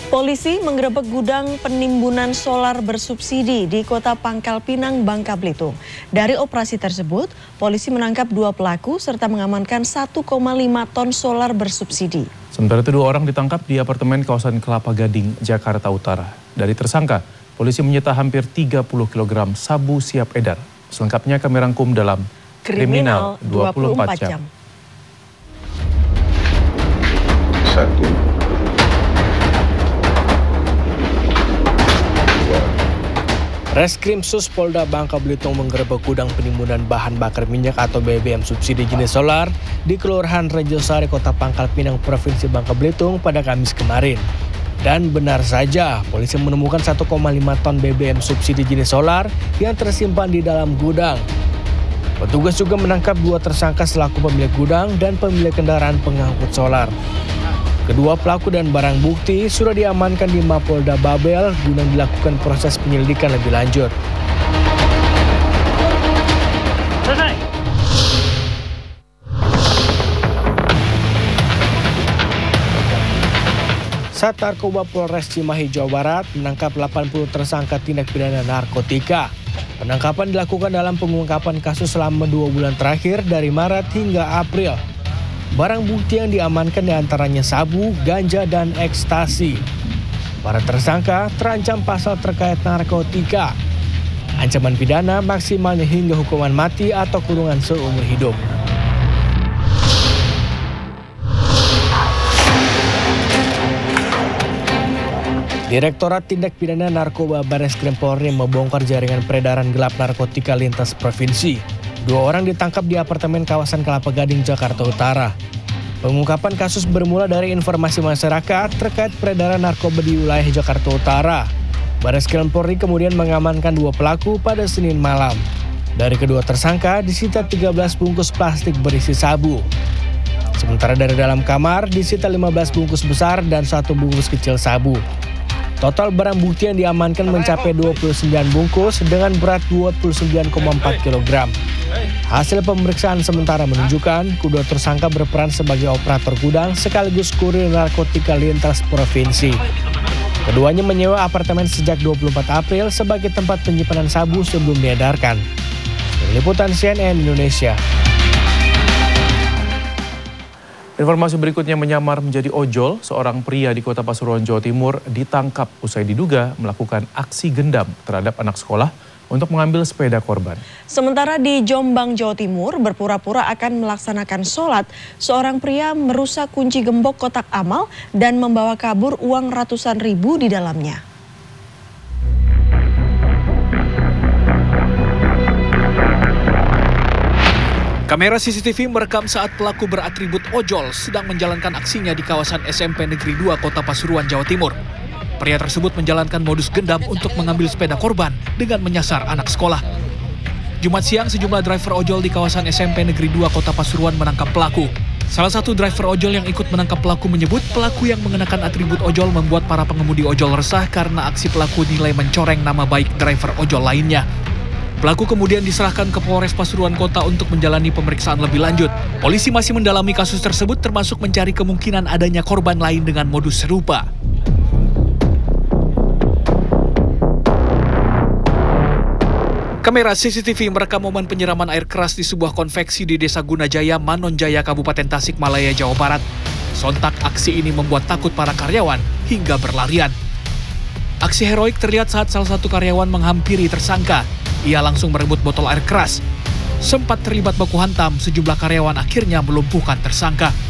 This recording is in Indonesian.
Polisi menggerebek gudang penimbunan solar bersubsidi di Kota Pangkal Pinang, Bangka Belitung. Dari operasi tersebut, polisi menangkap 2 pelaku serta mengamankan 1,5 ton solar bersubsidi. Sementara itu 2 orang ditangkap di apartemen kawasan Kelapa Gading, Jakarta Utara. Dari tersangka, polisi menyita hampir 30 kg sabu siap edar. Selengkapnya kami rangkum dalam Kriminal 24 Jam. Reskrim Sus Polda Bangka Belitung menggerebek gudang penimbunan bahan bakar minyak atau BBM subsidi jenis solar di Kelurahan Rejosari, Kota Pangkal Pinang, Provinsi Bangka Belitung pada Kamis kemarin. Dan benar saja, polisi menemukan 1,5 ton BBM subsidi jenis solar yang tersimpan di dalam gudang. Petugas juga menangkap 2 tersangka selaku pemilik gudang dan pemilik kendaraan pengangkut solar. Kedua pelaku dan barang bukti sudah diamankan di Mapolda Babel guna dilakukan proses penyelidikan lebih lanjut. Sat Narkoba Polres Cimahi, Jawa Barat menangkap 80 tersangka tindak pidana narkotika. Penangkapan dilakukan dalam pengungkapan kasus selama 2 bulan terakhir dari Maret hingga April. Barang bukti yang diamankan diantaranya sabu, ganja, dan ekstasi. Para tersangka terancam pasal terkait narkotika. Ancaman pidana maksimalnya hingga hukuman mati atau kurungan seumur hidup. Direktorat Tindak Pidana Narkoba Bareskrim Polri membongkar jaringan peredaran gelap narkotika lintas provinsi. 2 orang ditangkap di apartemen kawasan Kelapa Gading, Jakarta Utara. Pengungkapan kasus bermula dari informasi masyarakat terkait peredaran narkoba di wilayah Jakarta Utara. Bareskrim Polri kemudian mengamankan 2 pelaku pada Senin malam. Dari kedua tersangka disita 13 bungkus plastik berisi sabu. Sementara dari dalam kamar disita 15 bungkus besar dan 1 bungkus kecil sabu. Total barang bukti yang diamankan mencapai 29 bungkus dengan berat 29,4 kg. Hasil pemeriksaan sementara menunjukkan kedua tersangka berperan sebagai operator gudang sekaligus kurir narkotika lintas provinsi. Keduanya menyewa apartemen sejak 24 April sebagai tempat penyimpanan sabu sebelum diedarkan. Liputan CNN Indonesia. Informasi berikutnya menyamar menjadi ojol, seorang pria di Kota Pasuruan, Jawa Timur ditangkap usai diduga melakukan aksi gendam terhadap anak sekolah untuk mengambil sepeda korban. Sementara di Jombang, Jawa Timur, berpura-pura akan melaksanakan sholat, seorang pria merusak kunci gembok kotak amal dan membawa kabur uang ratusan ribu di dalamnya. Kamera CCTV merekam saat pelaku beratribut ojol sedang menjalankan aksinya di kawasan SMP Negeri 2 Kota Pasuruan, Jawa Timur. Pria tersebut menjalankan modus gendam untuk mengambil sepeda korban dengan menyasar anak sekolah. Jumat siang, sejumlah driver ojol di kawasan SMP Negeri 2 Kota Pasuruan menangkap pelaku. Salah satu driver ojol yang ikut menangkap pelaku menyebut pelaku yang mengenakan atribut ojol membuat para pengemudi ojol resah karena aksi pelaku dinilai mencoreng nama baik driver ojol lainnya. Pelaku kemudian diserahkan ke Polres Pasuruan Kota untuk menjalani pemeriksaan lebih lanjut. Polisi masih mendalami kasus tersebut termasuk mencari kemungkinan adanya korban lain dengan modus serupa. Kamera CCTV merekam momen penyiraman air keras di sebuah konveksi di Desa Gunajaya, Manonjaya, Kabupaten Tasikmalaya, Jawa Barat. Sontak aksi ini membuat takut para karyawan hingga berlarian. Aksi heroik terlihat saat salah satu karyawan menghampiri tersangka. Ia langsung merebut botol air keras. Sempat terlibat baku hantam, sejumlah karyawan akhirnya melumpuhkan tersangka.